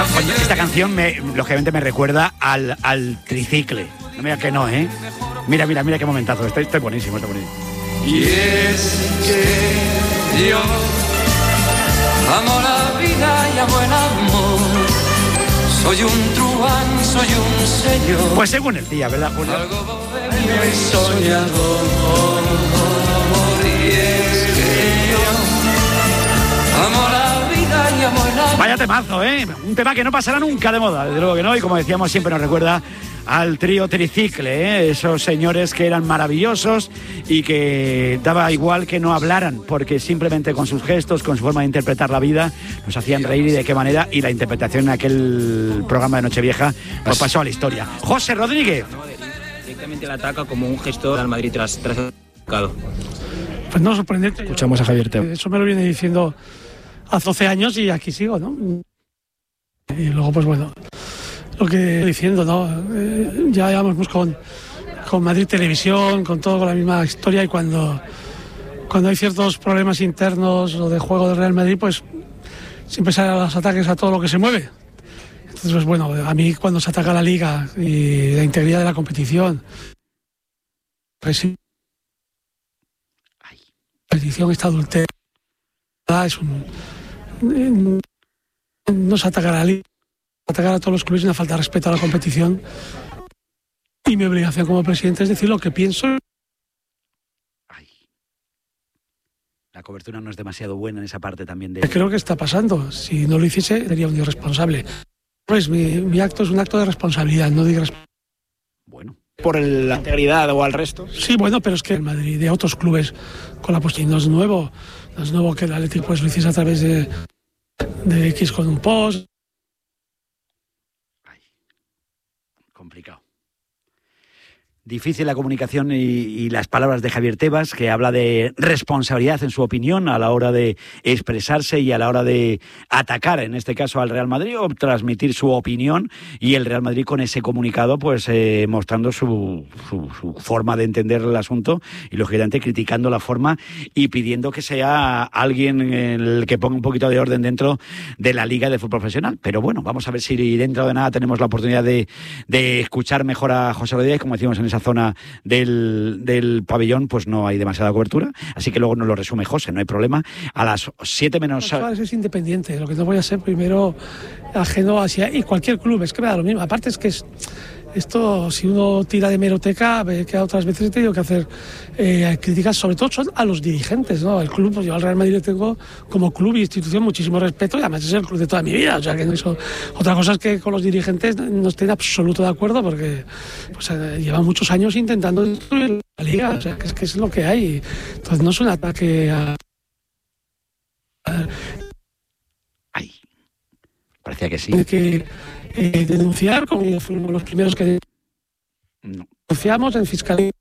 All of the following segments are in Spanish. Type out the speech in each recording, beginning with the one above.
Esta canción lógicamente me recuerda al tricicle. No, mira que no, ¿eh? Mira qué momentazo. Está buenísimo, está buenísimo. Y es que yo amo la vida y amo el amor. Soy un truán, soy un señor. Pues según el día, ¿verdad, Julio? Algo bohemio y soñador. Y es que yo amo la vida y amo el amor. Vaya temazo, ¿eh? Un tema que no pasará nunca de moda, desde luego que no. Y como decíamos, siempre nos recuerda al trío Tricicle, ¿eh? Esos señores que eran maravillosos y que daba igual que no hablaran, porque simplemente con sus gestos, con su forma de interpretar la vida, nos hacían reír y de qué manera, y la interpretación en aquel programa de Nochevieja pues pasó a la historia. José Rodríguez. Directamente la ataca como un gestor al Madrid tras el mercado. Pues no, sorprendente. Escuchamos a Javier Tebas. Eso me lo viene diciendo hace 12 años y aquí sigo, ¿no? Y luego, pues bueno, lo que diciendo, ¿no? Ya llevamos con Madrid Televisión, con todo, con la misma historia, y cuando hay ciertos problemas internos o de juego del Real Madrid, pues siempre salen los ataques a todo lo que se mueve. Entonces, pues bueno, a mí cuando se ataca la Liga y la integridad de la competición, pues sí, la competición está adulterada, no se ataca a la Liga, atacar a todos los clubes es una falta de respeto a la competición, y mi obligación como presidente es decir lo que pienso. La cobertura no es demasiado buena en esa parte también de... Creo que está pasando. Si no lo hiciese, sería un irresponsable. Pues mi acto es un acto de responsabilidad, no de irresponsabilidad. Bueno. ¿Por la integridad o al resto? Sí, bueno, pero es que el Madrid de otros clubes con la posición no es nuevo que el Atlético pues lo hiciese a través de X con un post. Complicado. Difícil la comunicación y las palabras de Javier Tebas, que habla de responsabilidad en su opinión a la hora de expresarse y a la hora de atacar, en este caso al Real Madrid, o transmitir su opinión, y el Real Madrid con ese comunicado pues mostrando su forma de entender el asunto y lógicamente criticando la forma y pidiendo que sea alguien el que ponga un poquito de orden dentro de la Liga de Fútbol Profesional. Pero bueno, vamos a ver si dentro de nada tenemos la oportunidad de escuchar mejor a José Rodríguez. Como decimos, en esa zona del pabellón pues no hay demasiada cobertura, así que luego nos lo resume José, no hay problema. A las 7 menos... Suárez es independiente, lo que no voy a ser primero ajeno hacia... y cualquier club, es que me da lo mismo. Aparte es que esto, si uno tira de hemeroteca, ve que otras veces he tenido que hacer críticas, sobre todo son a los dirigentes, ¿no? El club, pues yo al Real Madrid le tengo como club y institución muchísimo respeto, y además es el club de toda mi vida, o sea que eso. Otra cosa es que con los dirigentes no estoy en absoluto de acuerdo, porque pues, llevan muchos años intentando destruir la Liga, o sea que es lo que hay. Entonces no es un ataque a... Ay, parecía que sí. Hay que denunciar, como fuimos los primeros que denunciamos en fiscalía.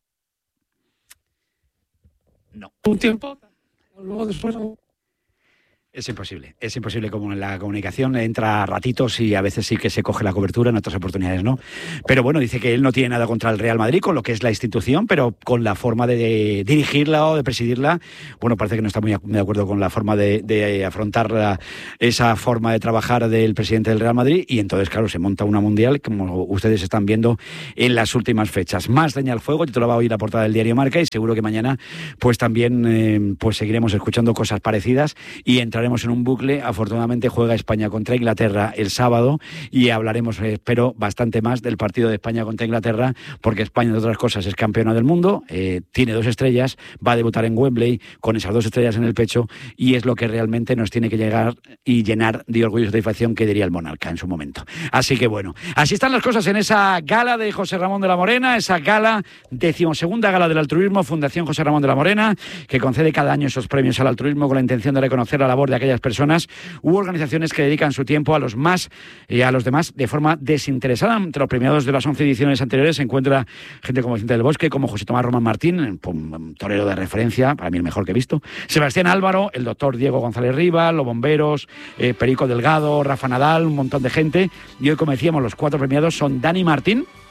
No. Un tiempo, luego después... Es imposible como en la comunicación entra a ratitos y a veces sí que se coge la cobertura, en otras oportunidades no. Pero bueno, dice que él no tiene nada contra el Real Madrid, con lo que es la institución, pero con la forma de dirigirla o de presidirla, bueno, parece que no está muy de acuerdo con la forma de afrontar esa forma de trabajar del presidente del Real Madrid, y entonces, claro, se monta una mundial, como ustedes están viendo en las últimas fechas. Más leña al fuego, titulaba hoy la portada del diario Marca, y seguro que mañana pues también pues seguiremos escuchando cosas parecidas y entraremos en un bucle. Afortunadamente juega España contra Inglaterra el sábado y hablaremos, espero, bastante más del partido de España contra Inglaterra, porque España, entre otras cosas, es campeona del mundo, tiene 2 estrellas, va a debutar en Wembley con esas 2 estrellas en el pecho, y es lo que realmente nos tiene que llegar y llenar de orgullo y satisfacción, que diría el monarca en su momento. Así que bueno, así están las cosas en esa gala de José Ramón de la Morena, esa gala, 12ª gala del altruismo, Fundación José Ramón de la Morena, que concede cada año esos premios al altruismo con la intención de reconocer la labor de aquellas personas u organizaciones que dedican su tiempo a los más y a los demás de forma desinteresada. Entre los premiados de las 11 ediciones anteriores se encuentra gente como Vicente del Bosque, como José Tomás Román Martín, un torero de referencia, para mí el mejor que he visto, Sebastián Álvaro, el doctor Diego González Riva, los bomberos, Perico Delgado, Rafa Nadal, un montón de gente. Y hoy, como decíamos, los 4 premiados son Dani Martín,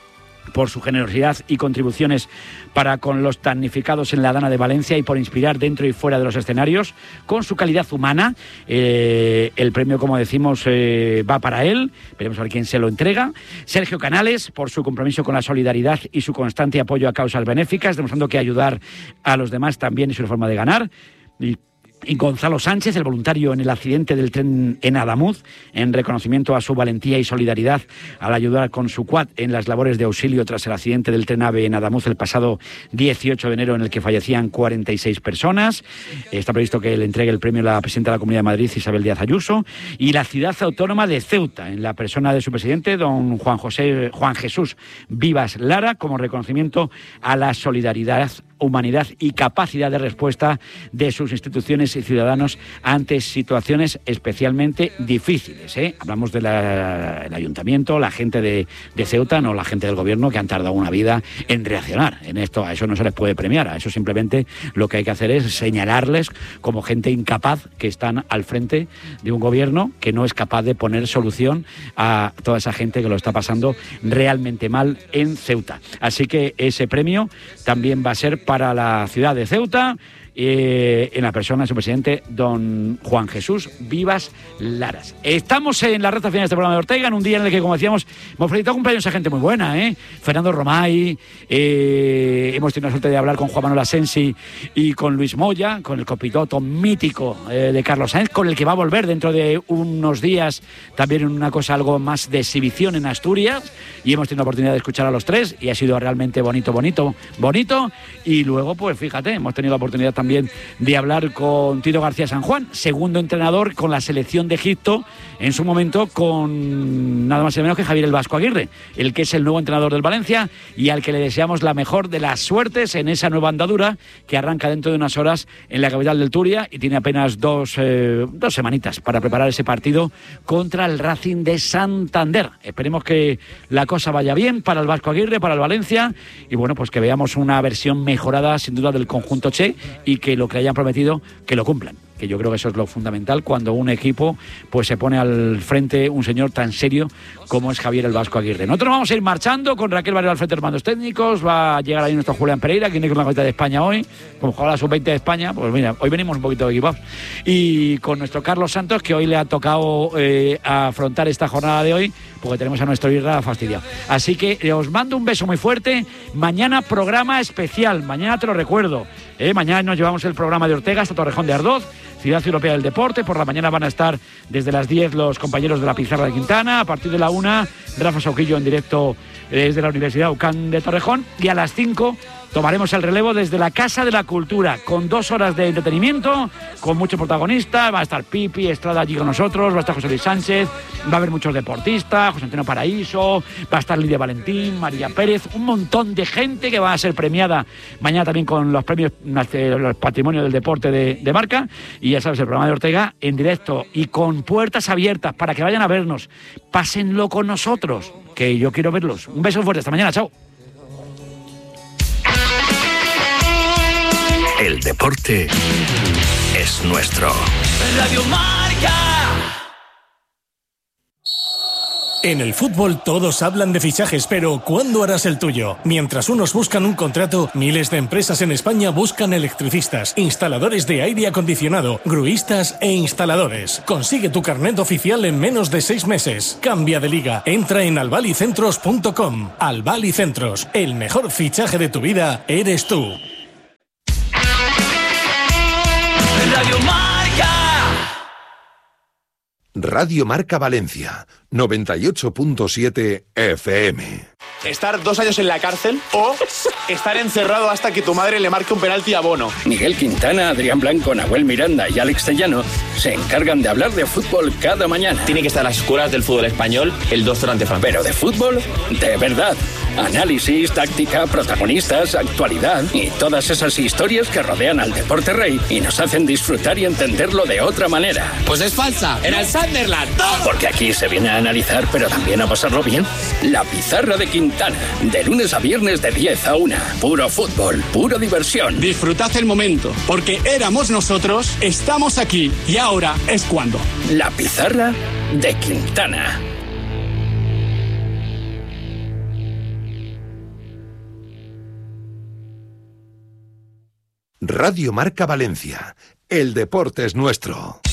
por su generosidad y contribuciones para con los damnificados en la Dana de Valencia y por inspirar dentro y fuera de los escenarios con su calidad humana. El premio, como decimos, va para él. Veremos a ver quién se lo entrega. Sergio Canales, por su compromiso con la solidaridad y su constante apoyo a causas benéficas, demostrando que ayudar a los demás también es una forma de ganar. Y Gonzalo Sánchez, el voluntario en el accidente del tren en Adamuz, en reconocimiento a su valentía y solidaridad al ayudar con su quad en las labores de auxilio tras el accidente del tren AVE en Adamuz el pasado 18 de enero en el que fallecían 46 personas. Está previsto que le entregue el premio a la presidenta de la Comunidad de Madrid, Isabel Díaz Ayuso, y la ciudad autónoma de Ceuta, en la persona de su presidente, don Juan Jesús Vivas Lara, como reconocimiento a la solidaridad, humanidad y capacidad de respuesta de sus instituciones y ciudadanos ante situaciones especialmente difíciles. Hablamos del ayuntamiento, la gente de Ceuta, no la gente del gobierno, que han tardado una vida en reaccionar. En esto, a eso no se les puede premiar, a eso simplemente lo que hay que hacer es señalarles como gente incapaz que están al frente de un gobierno que no es capaz de poner solución a toda esa gente que lo está pasando realmente mal en Ceuta. Así que ese premio también va a ser para la ciudad de Ceuta, en la persona de su presidente, don Juan Jesús Vivas Laras. Estamos en la recta final de este programa de Ortega, en un día en el que, como decíamos, hemos felicitado cumpleaños a gente muy buena, Fernando Romay, hemos tenido la suerte de hablar con Juan Manuel Asensi y con Luis Moya, con el copiloto mítico de Carlos Sainz, con el que va a volver dentro de unos días también en una cosa algo más de exhibición en Asturias, y hemos tenido la oportunidad de escuchar a los tres y ha sido realmente bonito. Y luego, pues fíjate, hemos tenido la oportunidad también de hablar con Tito García San Juan, segundo entrenador con la selección de Egipto, en su momento con nada más y menos que Javier el Vasco Aguirre, el que es el nuevo entrenador del Valencia y al que le deseamos la mejor de las suertes en esa nueva andadura que arranca dentro de unas horas en la capital del Turia y tiene apenas dos semanitas para preparar ese partido contra el Racing de Santander. Esperemos que la cosa vaya bien para el Vasco Aguirre, para el Valencia, y bueno, pues que veamos una versión mejorada sin duda del conjunto Che, y que lo que hayan prometido que lo cumplan, que yo creo que eso es lo fundamental cuando un equipo pues se pone al frente un señor tan serio como es Javier el Vasco Aguirre. Nosotros vamos a ir marchando con Raquel Varela al frente de mandos técnicos, va a llegar ahí nuestro Julián Pereira, que viene con la camiseta de España hoy, como juega la sub-20 de España, pues mira, hoy venimos un poquito equipados, y con nuestro Carlos Santos, que hoy le ha tocado afrontar esta jornada de hoy, porque tenemos a nuestro Irra fastidiado. Así que os mando un beso muy fuerte. Mañana programa especial, mañana te lo recuerdo, mañana nos llevamos el programa de Ortega hasta Torrejón de Ardoz, Ciudad Europea del Deporte. Por la mañana van a estar desde las 10 los compañeros de la Pizarra de Quintana. A partir de la 1, Rafa Sauquillo en directo desde la Universidad UCAN de Torrejón. Y a las 5 tomaremos el relevo desde la Casa de la Cultura, con 2 horas de entretenimiento, con muchos protagonistas. Va a estar Pipi Estrada allí con nosotros, va a estar José Luis Sánchez, va a haber muchos deportistas, José Antonio Paraíso, va a estar Lidia Valentín, María Pérez, un montón de gente que va a ser premiada mañana también con los premios los Patrimonio del Deporte de Marca. Y ya sabes, el programa de Ortega en directo y con puertas abiertas para que vayan a vernos. Pásenlo con nosotros, que yo quiero verlos. Un beso fuerte, hasta mañana, chao. El deporte es nuestro. Radio Marca. En el fútbol todos hablan de fichajes, pero ¿cuándo harás el tuyo? Mientras unos buscan un contrato, miles de empresas en España buscan electricistas, instaladores de aire acondicionado, gruistas e instaladores. Consigue tu carnet oficial en menos de 6 meses. Cambia de liga. Entra en albalicentros.com. Albalicentros, el mejor fichaje de tu vida eres tú. Radio Marca. Radio Marca Valencia, 98.7 FM. Estar 2 años en la cárcel o estar encerrado hasta que tu madre le marque un penalti a Bono. Miguel Quintana, Adrián Blanco, Nahuel Miranda y Alex Tellano se encargan de hablar de fútbol cada mañana. Tiene que estar en las escuelas del fútbol español el doctor Antefran. Pero de fútbol, de verdad. Análisis, táctica, protagonistas, actualidad y todas esas historias que rodean al deporte rey y nos hacen disfrutar y entenderlo de otra manera. Pues es falsa, era el Sunderland. ¡No! Porque aquí se viene a analizar, pero también a pasarlo bien. La Pizarra de Quintana, de lunes a viernes de 10 a 1. Puro fútbol, pura diversión. Disfrutad el momento, porque éramos nosotros, estamos aquí y ahora es cuando. La Pizarra de Quintana. Radio Marca Valencia. El deporte es nuestro.